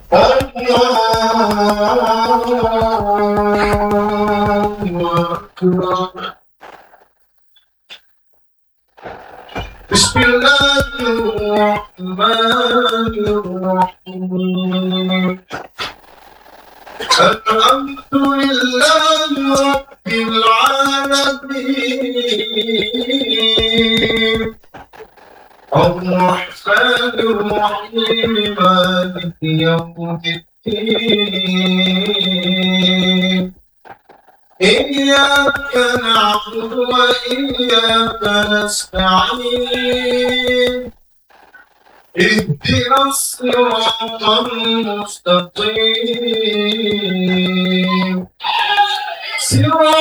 بسم الله الرحمن الرحيم الحمد لله رب العالمين الرحمن الرحيم مالك يوم الدين إياك نعبد وإياك نستعين اهدنا الصراط المستقيم